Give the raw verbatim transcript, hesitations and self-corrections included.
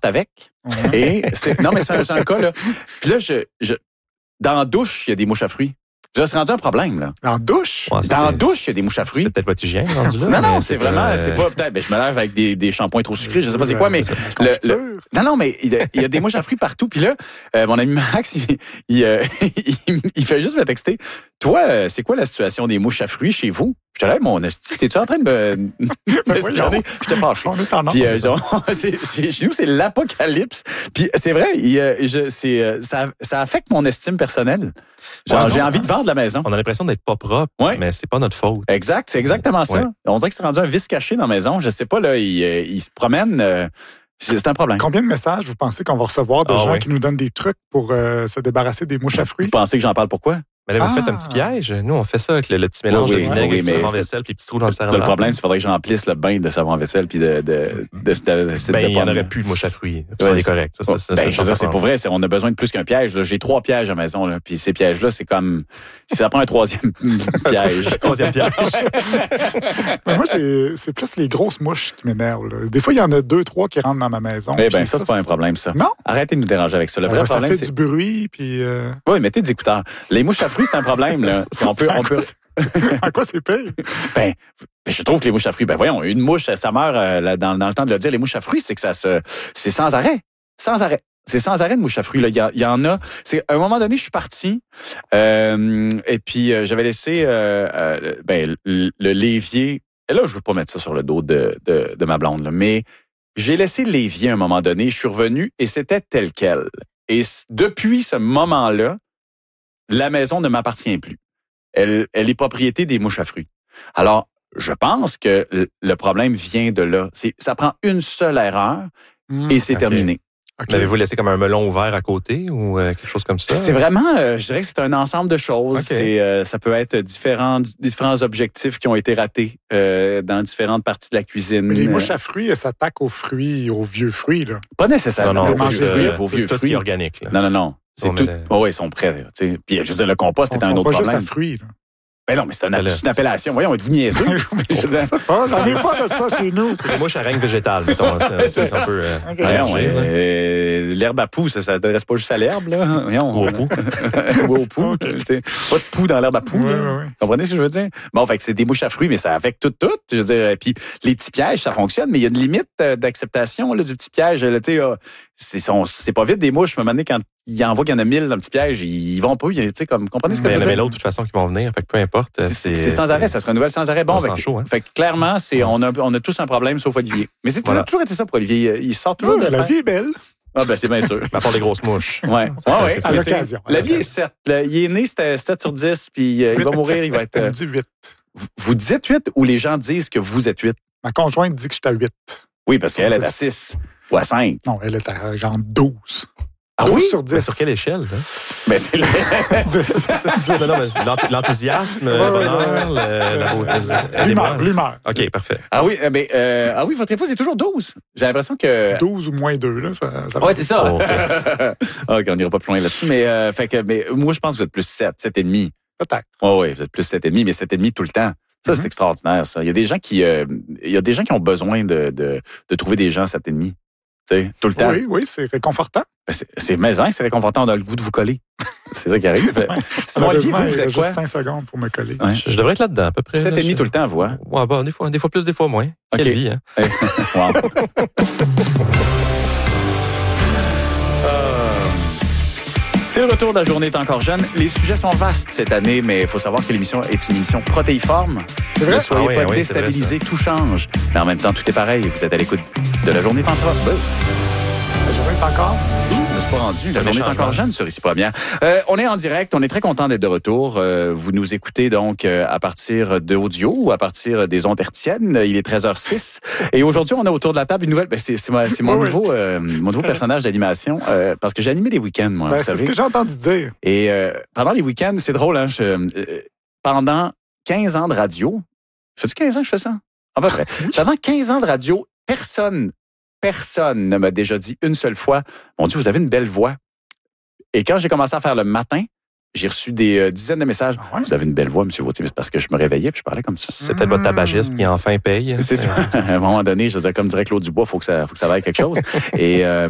sortent avec. Mm-hmm. Et c'est, non, mais c'est, c'est un cas, là. Puis là, je, je, dans la douche, il y a des mouches à fruits. Là, c'est rendu un problème, là. En douche? Ouais, dans la douche, il y a des mouches à fruits. C'est peut-être votre hygiène rendu là. Non, non, c'est, c'est vraiment, euh... c'est pas peut-être, ben, je me lave avec des, des shampoings trop sucrés, je sais pas c'est quoi, mais le, le, non, non, mais il y, a, il y a des mouches à fruits partout. Puis là, euh, mon ami Max, il, il, euh, il, il fait juste me texter. Toi, c'est quoi la situation des mouches à fruits chez vous? Je te lève mon esti. T'es-tu en train de me, me espionner? Je te fâche. On est en Puis, euh, genre, c'est, c'est, chez nous, c'est l'apocalypse. Puis c'est vrai, il, euh, je, c'est, ça, ça affecte mon estime personnelle. Genre, ouais, j'ai non, envie de vendre la maison. On a l'impression d'être pas propre, ouais. mais c'est pas notre faute. Exact, c'est exactement ça. Ouais. On dirait que c'est rendu un vice caché dans la maison. Je sais pas, là, il, il se promène. Euh, c'est un problème. Combien de messages vous pensez qu'on va recevoir de ah, gens ouais. qui nous donnent des trucs pour euh, se débarrasser des mouches à fruits? Vous pensez que j'en parle pourquoi? Mais là, vous ah. faites un petit piège. Nous, on fait ça avec le, le petit mélange oui, de oui, vinaigre oui, et de savon vaisselle puis petits trous dans le serre. Le problème, c'est qu'il faudrait que je remplisse le bain de savon vaisselle puis de, de, de, de, de, de ben, il n'y en aurait plus de mouches à fruits. Ça, ouais, c'est correct. Ça, ça, ça, ben, ça, je veux dire, c'est pour vrai. C'est, on a besoin de plus qu'un piège. Là. J'ai trois pièges à la maison. Là. Puis ces pièges-là, c'est comme... Si ça prend un troisième piège. troisième piège. Mais moi, j'ai, c'est plus les grosses mouches qui m'énervent. Là. Des fois, il y en a deux, trois qui rentrent dans ma maison. Eh bien, ça, c'est pas un problème, ça. Non? Arrêtez de nous déranger avec ça. Le vrai ben, problème, ça fait c'est... du bruit, puis... Euh... Oui, mettez des écouteurs. Les mouches à fruits, c'est un problème. Là. on peut... On peut... En quoi c'est pire? Ben, je trouve que les mouches à fruits, ben voyons, une mouche, ça meurt euh, dans, dans le temps de le dire. Les mouches à fruits, c'est que ça se... C'est sans arrêt. Sans arrêt. C'est sans arrêt de mouches à fruits. Là. Il, y a, il y en a. C'est, à un moment donné, je suis parti euh, et puis euh, j'avais laissé euh, euh, ben, le, le l'évier. Et là, je veux pas mettre ça sur le dos de, de, de ma blonde, là, mais j'ai laissé l'évier à un moment donné. Je suis revenu et c'était tel quel. Et depuis ce moment-là, la maison ne m'appartient plus. Elle, elle est propriété des mouches à fruits. Alors, je pense que le problème vient de là. C'est, ça prend une seule erreur mmh, et c'est okay. terminé. Okay. L'avez-vous laissé comme un melon ouvert à côté ou euh, quelque chose comme ça? C'est vraiment, euh, je dirais que c'est un ensemble de choses. Okay. C'est, euh, ça peut être différents, différents objectifs qui ont été ratés euh, dans différentes parties de la cuisine. Mais les mouches à fruits, elles s'attaquent aux fruits, aux vieux fruits, là. Pas nécessairement. Non, non, manger euh, aux vieux tout fruits. Ce qui est organique. Là. Non, non, non. C'est tout. Le... Oh, oui, ils sont prêts. T'sais. Puis, je veux dire, le compost est un autre pas problème. Juste à fruits, là. Ben non, mais c'est une, une appellation. Voyons, êtes-vous niaiseux? Je sais pas, j'en ai pas de ça chez nous. C'est des mouches à règne végétale, mettons. C'est, c'est un peu euh, okay. allergé, euh, l'herbe à poux, ça ne s'adresse pas juste à l'herbe, là. Voyons. Ou au poux. Ou au poux. Okay. Pas de poux dans l'herbe à poux. Oui, oui, oui. Comprenez ce que je veux dire? Bon, fait que c'est des mouches à fruits, mais ça affecte tout, tout. Je veux dire, puis les petits pièges, ça fonctionne, mais il y a une limite d'acceptation là, du petit piège. Là, tu sais, c'est, c'est pas vite des mouches. À un moment donné, quand il en voit qu'il y en a mille dans le petit piège, ils vont pas, tu sais, comme, comprenez ce que mais je veux dire? Mais l'autre, de toute façon, qui vont venir, fait que peu importe. C'est, c'est, c'est sans c'est... arrêt, ça se renouvelle sans arrêt. Bon, fait, chaud, hein? fait que clairement, c'est, on a, on a tous un problème, sauf Olivier. Mais c'est voilà. toujours été ça pour Olivier. Il sort toujours oui, de la vie est belle. Ah, ben, c'est bien sûr. À part les grosses mouches. Ouais. Ah, ouais. À l'occasion. La vie est sept. Il est né, c'était sept sur dix, puis euh, il va mourir, il va être. Elle me dit huit. Vous dites huit ou les gens disent que vous êtes huit? Ma conjointe dit que je suis à huit. Oui, parce qu'elle est à six ou à cinq. Non, elle est à genre douze. Ah douze oui? sur dix. Mais sur quelle échelle? Hein? Ben, c'est le... non, non, mais l'enthousiasme, le bonheur, le, la beauté. L'humeur, l'humeur. OK, parfait. Ah oui, mais euh, ah oui, votre épouse est toujours douze. J'ai l'impression que... douze ou moins deux, là, ça, ça ouais, c'est ça. Oh, okay. OK, on n'ira pas plus loin là-dessus, mais, euh, fait que, mais moi, je pense que vous êtes plus sept, sept et demi. Peut-être. Oui, oui, vous êtes plus sept et demi, mais sept et demi tout le temps. Ça, mm-hmm. c'est extraordinaire, ça. Il y a des gens qui, euh, il y a des gens qui ont besoin de, de, de trouver des gens sept et demi. Tu sais, tout le temps. Oui, oui, c'est réconfortant. Ben c'est, c'est maison, c'est réconfortant, on a le goût de vous coller. C'est ça qui arrive. Ouais. Simon Olivier, vous, vous êtes quoi? Juste cinq secondes pour me coller. Ouais. Je, je devrais être là-dedans, à peu près. sept et demi tout le temps, vous, hein? Ouais, bon, des fois, des fois plus, des fois moins. Okay. Quelle vie, hein? Wow. C'est le retour de la journée est encore jeune. Les sujets sont vastes cette année, mais il faut savoir que l'émission est une émission protéiforme. C'est vrai? Ne soyez ah pas oui, déstabilisés, oui, tout change. Mais en même temps, tout est pareil. Vous êtes à l'écoute de la journée est encore. La journée est encore. Je ne me suis pas rendu. La journée est encore jeune sur Ici Première. Euh, on est en direct. On est très content d'être de retour. Euh, vous nous écoutez donc euh, à partir d'audio ou à partir des ondes hertziennes. Il est treize heures six. Et aujourd'hui, on a autour de la table une nouvelle... Ben, c'est, c'est, ma, c'est mon oui, nouveau, euh, mon nouveau personnage d'animation. Euh, parce que j'ai animé des week-ends, moi. Ben, vous c'est savez. ce que j'ai entendu dire. Et euh, pendant les week-ends, c'est drôle, hein? Je, euh, pendant quinze ans de radio... Ça fait quinze ans que je fais ça? À peu près. Oui. Pendant quinze ans de radio, personne... Personne ne m'a déjà dit une seule fois « Mon Dieu, vous avez une belle voix. » Et quand j'ai commencé à faire le matin, j'ai reçu des euh, dizaines de messages. Ah ouais? « Vous avez une belle voix, M. Vautier. » C'est parce que je me réveillais et je parlais comme ça. C'est peut-être votre tabagisme qui enfin paye. C'est ça. À un moment donné, je disais, comme dirait Claude Dubois, il faut que ça, faut que ça vaille quelque chose. Et euh,